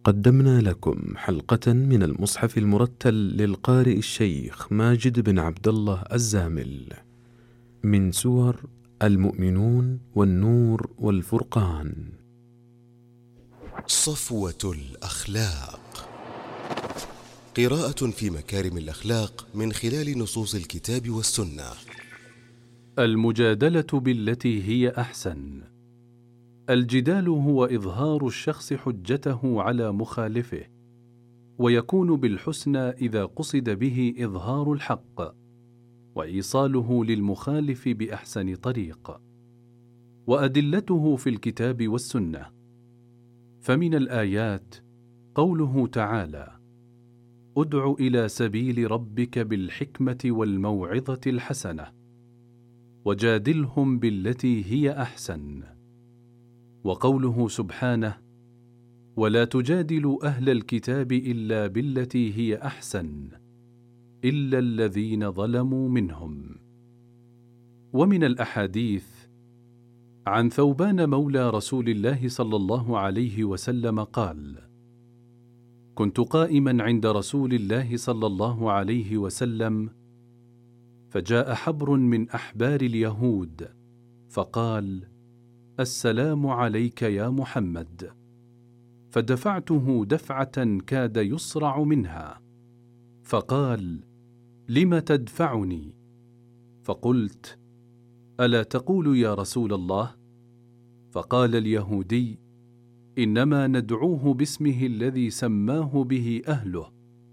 قدمنا لكم حلقة من المصحف المرتل للقارئ الشيخ ماجد بن عبد الله الزامل من سور المؤمنون والنور والفرقان. صفوة الأخلاق، قراءة في مكارم الأخلاق من خلال نصوص الكتاب والسنة. المجادلة بالتي هي أحسن. الجدال هو إظهار الشخص حجته على مخالفه، ويكون بالحسنى إذا قصد به إظهار الحق وإيصاله للمخالف بأحسن طريق. وأدلته في الكتاب والسنة، فمن الآيات قوله تعالى: ادع إلى سبيل ربك بالحكمة والموعظة الحسنة وجادلهم بالتي هي أحسن. وقوله سبحانه: ولا تجادلوا أهل الكتاب إلا بالتي هي أحسن إلا الذين ظلموا منهم. ومن الأحاديث عن ثوبان مولى رسول الله صلى الله عليه وسلم قال: كنت قائما عند رسول الله صلى الله عليه وسلم، فجاء حبر من أحبار اليهود فقال: السلام عليك يا محمد. فدفعته دفعة كاد يصرع منها، فقال: لم تدفعني؟ فقلت: ألا تقول يا رسول الله؟ فقال اليهودي: إنما ندعوه باسمه الذي سماه به أهله.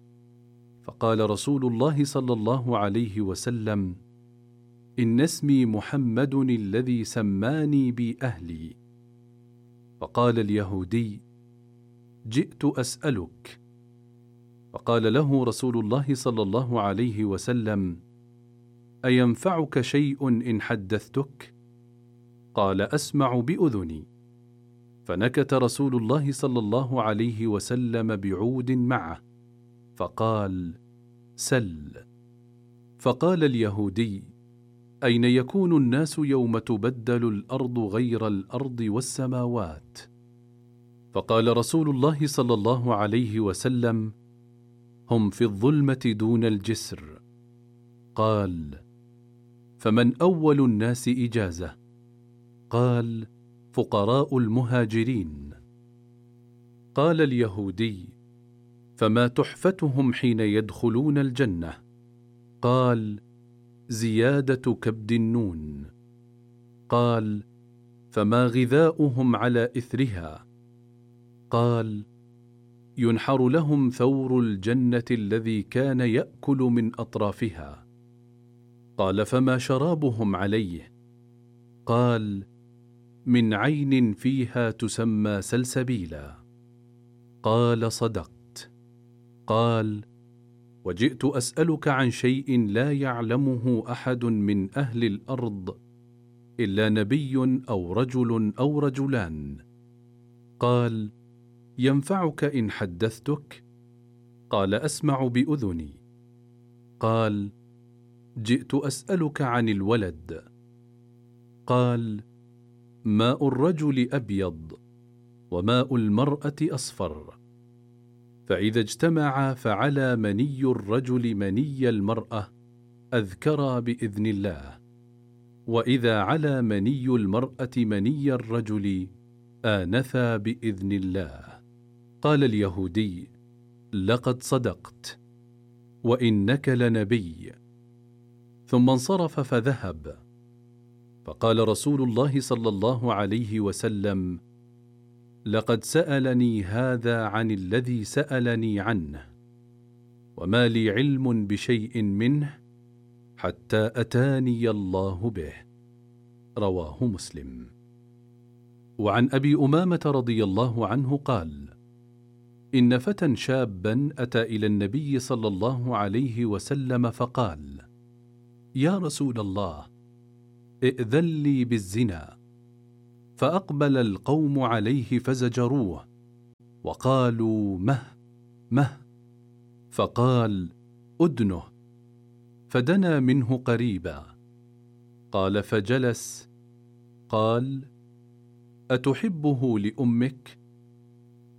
فقال رسول الله صلى الله عليه وسلم: إن اسمي محمد الذي سماني بي أهلي. فقال اليهودي: جئت أسألك. فقال له رسول الله صلى الله عليه وسلم: أينفعك شيء إن حدثتك؟ قال: أسمع بأذني. فنكت رسول الله صلى الله عليه وسلم بعود معه فقال: سل. فقال اليهودي: أين يكون الناس يوم تبدل الأرض غير الأرض والسماوات؟ فقال رسول الله صلى الله عليه وسلم: هم في الظلمة دون الجسر. قال: فمن أول الناس إجازة؟ قال: فقراء المهاجرين. قال اليهودي: فما تحفتهم حين يدخلون الجنة؟ قال: زيادة كبد النون. قال: فما غذاؤهم على إثرها؟ قال: ينحر لهم ثور الجنة الذي كان يأكل من أطرافها. قال: فما شرابهم عليه؟ قال: من عين فيها تسمى سلسبيلا. قال: صدقت. قال: وجئت أسألك عن شيء لا يعلمه أحد من أهل الأرض إلا نبي أو رجل أو رجلان. قال: ينفعك إن حدثتك؟ قال: أسمع بأذني. قال: جئت أسألك عن الولد. قال: ماء الرجل أبيض وماء المرأة أصفر، فإذا اجتمعا فعلى مني الرجل مني المرأة أذكرا بإذن الله، وإذا على مني المرأة مني الرجل آنثا بإذن الله. قال اليهودي: لقد صدقت وإنك لنبي. ثم انصرف فذهب. فقال رسول الله صلى الله عليه وسلم: لقد سألني هذا عن الذي سألني عنه، وما لي علم بشيء منه حتى أتاني الله به. رواه مسلم. وعن أبي أمامة رضي الله عنه قال: إن فتى شابا أتى إلى النبي صلى الله عليه وسلم فقال: يا رسول الله، ائذن لي بالزنا. فأقبل القوم عليه فزجروه وقالوا: مه. فقال: أدنه. فدنا منه قريبا. قال: فجلس. قال: أتحبه لأمك؟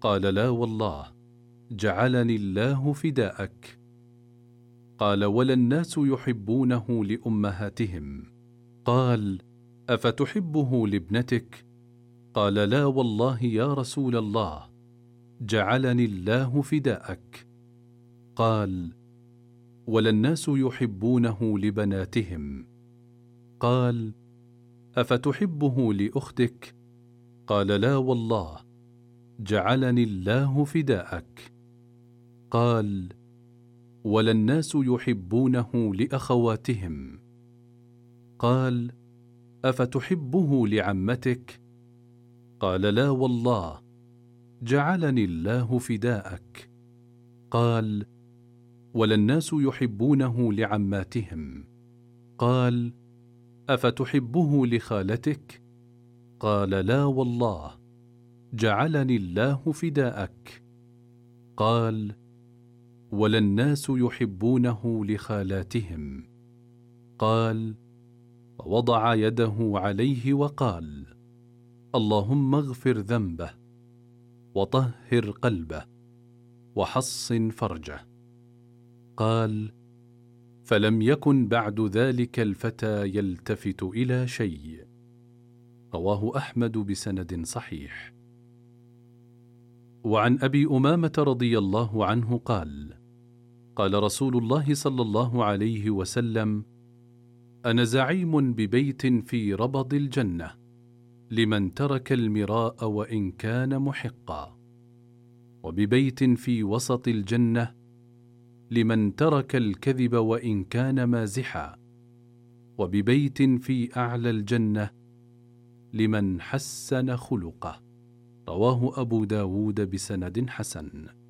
قال: لا والله، جعلني الله فداءك. قال: ولا الناس يحبونه لأمهاتهم. قال: أفتحبه لابنتك؟ قال: لا والله يا رسول الله، جعلني الله فداءك. قال: ولا الناس يحبونه لبناتهم. قال: أفتحبه لأختك؟ قال: لا والله، جعلني الله فداءك. قال: ولا الناس يحبونه لأخواتهم. قال: أفتحبه لعمتك؟ قال: لا والله، جعلني الله فداءك. قال: ولا الناس يحبونه لعماتهم. قال: أفتحبه لخالتك؟ قال: لا والله، جعلني الله فداءك. قال: ولا الناس يحبونه لخالاتهم. قال: ووضع يده عليه وقال: اللهم اغفر ذنبه، وطهر قلبه، وحصن فرجه. قال: فلم يكن بعد ذلك الفتى يلتفت إلى شيء. رواه أحمد بسند صحيح. وعن أبي أمامة رضي الله عنه قال: قال رسول الله صلى الله عليه وسلم: أنا زعيم ببيت في ربض الجنة لمن ترك المراء وإن كان محقا، وببيت في وسط الجنة لمن ترك الكذب وإن كان مازحا، وببيت في أعلى الجنة لمن حسن خلقه. رواه أبو داود بسند حسن.